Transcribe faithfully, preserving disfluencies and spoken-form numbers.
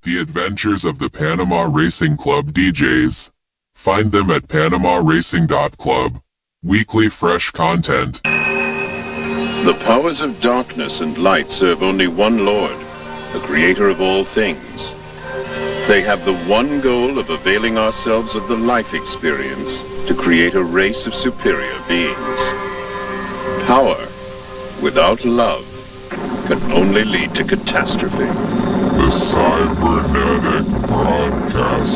The Adventures of the Panama Racing Club D Js. Find them at panama racing dot club. Weekly fresh content. The powers of darkness and light serve only one Lord, the creator of all things. They have the one goal of availing ourselves of the life experience to create a race of superior beings. Power without love can only lead to catastrophe. The Cybernetic Broadcast.